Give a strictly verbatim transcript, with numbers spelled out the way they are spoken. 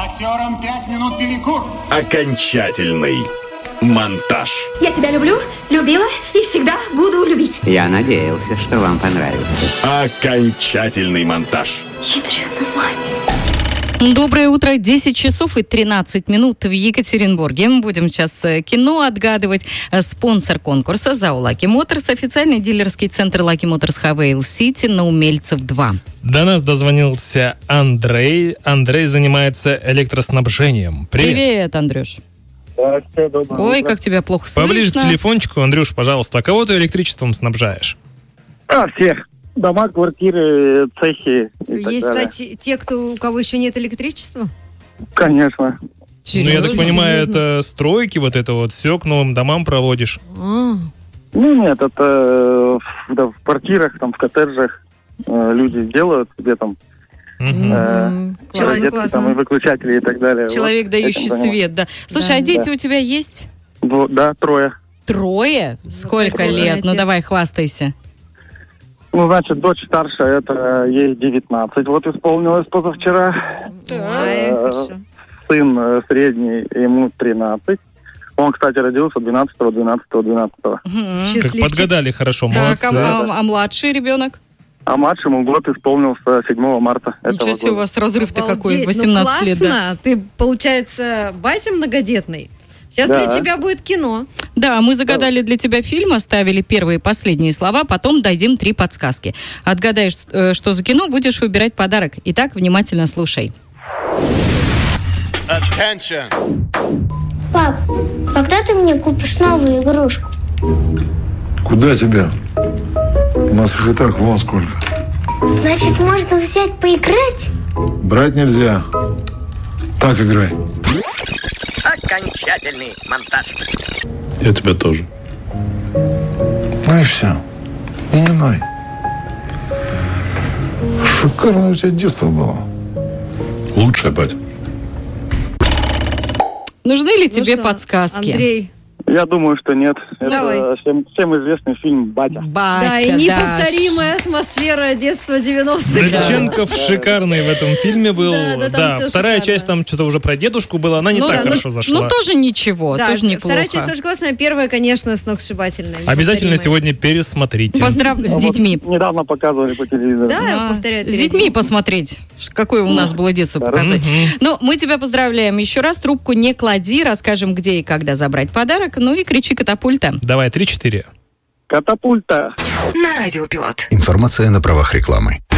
Актерам пять минут перекур. Окончательный монтаж. Я тебя люблю, любила и всегда буду любить. Я надеялся, что вам понравится. Окончательный монтаж. Ядрёна мать. Доброе утро, десять часов и тринадцать минут в Екатеринбурге. Будем сейчас кино отгадывать. Спонсор конкурса ЗАО Lucky Motors, официальный дилерский центр Lucky Motors Хавейл Сити на Умельцев два. До нас дозвонился Андрей. Андрей занимается электроснабжением. Привет. Привет, Андрюш. Здравствуйте, доброе Ой, утро. как тебя плохо слышно. Поближе к телефончику. Андрюш, пожалуйста, а кого ты электричеством снабжаешь? А, всех. Дома, квартиры, цехи и так Есть далее. кстати, те, кто, у кого еще нет электричества? Конечно. Ну, я так понимаю, Серьезно? это стройки, вот это вот, все к новым домам проводишь. А, Ну, нет, это э, в, да, в квартирах, там, в коттеджах э, люди делают, где там Мгм. э, м, классно, розетки классно. там, и выключатели и так далее. Человек, Вот, дающий этим занимаюсь. свет, да. Слушай, Да. а дети Да. у тебя есть? Во- Да, трое. Трое? Сколько какой лет? Ну, отец. давай, хвастайся. Ну, значит, дочь старшая, это ей девятнадцать, вот исполнилось позавчера. Ай, Э, хорошо. Сын э, средний, ему тринадцать. Он, кстати, родился двенадцатого двенадцатого двенадцатого. Мгм. Как Счастливчик. подгадали хорошо, Так, молодцы. а, а- а младший ребенок? А младшему год исполнился седьмого марта этого Ничего себе, у года. вас разрыв-то какой, Обалдеть. восемнадцать ну, лет, да? классно. Ты, получается, батя многодетный. Сейчас Да. для тебя будет кино. Да, мы загадали для тебя фильм, оставили первые и последние слова, потом дадим три подсказки. Отгадаешь, э, что за кино, будешь выбирать подарок. Итак, внимательно слушай. Attention. Пап, когда ты мне купишь новую игрушку? Куда тебя? У нас их и так вон сколько. Значит, можно взять поиграть? Брать нельзя. Так играй. Окончательный монтаж. Я тебя тоже. Ну и все. И не ной. Шикарное у тебя детство было. Лучшее, батя. Нужны ли Ну тебе что, подсказки? Андрей. Я думаю, что нет. Давай. Это всем, всем известный фильм «Батя». Батя, Да, и да. неповторимая атмосфера детства девяностых. Бродиченков шикарный в этом фильме был. Да, да, там всё вторая шикарно. часть там что-то уже про дедушку была, она не Ну, так да, хорошо ну, зашла. Ну, тоже ничего, Да, тоже неплохо. вторая часть тоже классная, первая, конечно, сногсшибательная. Обязательно неповторимая. сегодня пересмотрите. Поздрав с А вот детьми. недавно показывали по телевизору. Да, А, повторяю. с детьми посмотреть, какое у нас было детство, показать. Ну, мы тебя поздравляем еще раз. Трубку не клади, расскажем, где и когда забрать подарок. Ну и кричи «Катапульта». Давай, три-четыре. Катапульта. На радиопилот. Информация на правах рекламы.